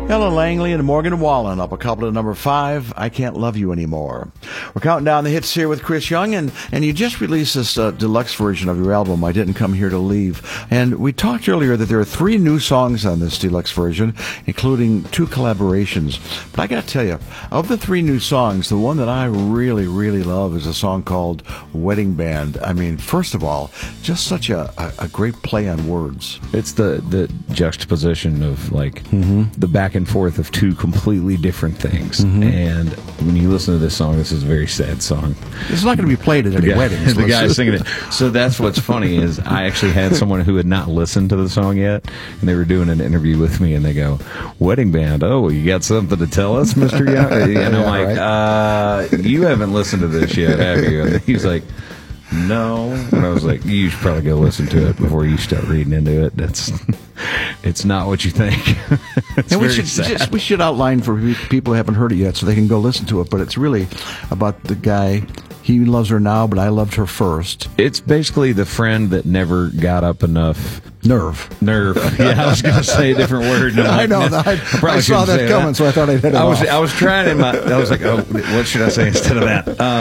Ella Langley and Morgan Wallen up a couple to number 5, I Can't Love You Anymore. We're counting down the hits here with Chris Young, and you just released this deluxe version of your album, I Didn't Come Here to Leave. And we talked earlier that there are 3 new songs on this deluxe version, including 2 collaborations. But I got to tell you, of the 3 new songs, the one that I really, really love is a song called Wedding Band. I mean, first of all, just such a great play on words. It's the juxtaposition of like the back and forth of 2 completely different things. And when you listen to this song, this is a very sad song. It's not going to be played at any weddings. The guy singing it. So that's what's funny is I actually had someone who had not listened to the song yet, and they were doing an interview with me, and they go, "Wedding Band? Oh, you got something to tell us, Mr. Young?" And I'm like, "You haven't listened to this yet, have you?" And he's like, "No." And I was like, "You should probably go listen to it before you start reading into it. It's not what you think." And we should outline for people who haven't heard it yet so they can go listen to it. But it's really about the guy. He loves her now, but I loved her first. It's basically the friend that never got up enough nerve. Yeah, I was going to say a different word. No, I know. I saw that coming, so I thought I'd hit it off. I was trying I was like, oh, what should I say instead of that?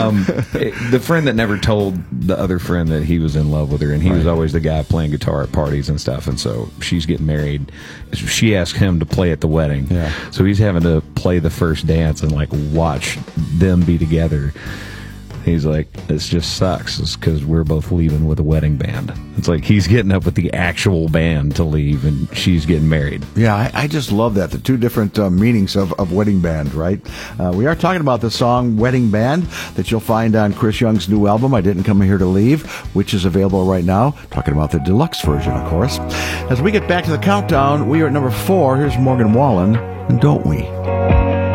The friend that never told the other friend that he was in love with her, and he was always the guy playing guitar at parties and stuff, and so she's getting married. She asked him to play at the wedding. Yeah. So he's having to play the first dance and like watch them be together. He's like, this just sucks. It's because we're both leaving with a wedding band. It's like he's getting up with the actual band to leave, and she's getting married. Yeah, I just love that. The 2 different meanings of wedding band, right? We are talking about the song Wedding Band that you'll find on Chris Young's new album, I Didn't Come Here to Leave, which is available right now. Talking about the deluxe version, of course. As we get back to the countdown, we are at number 4. Here's Morgan Wallen, and Don't We?